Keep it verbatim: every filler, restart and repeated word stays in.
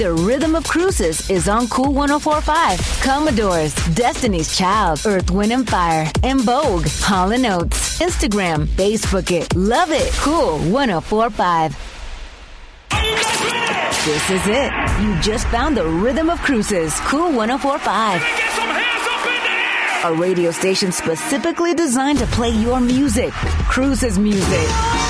The Rhythm of Cruises is on Cool one oh four point five. Commodores, Destiny's Child, Earth, Wind and Fire, and Vogue, Hall and Oates. Instagram, Facebook it, love it. Cool one oh four point five. This is it. You just found the Rhythm of Cruises, Cool one oh four point five. A radio station specifically designed to play your music. Cruises music.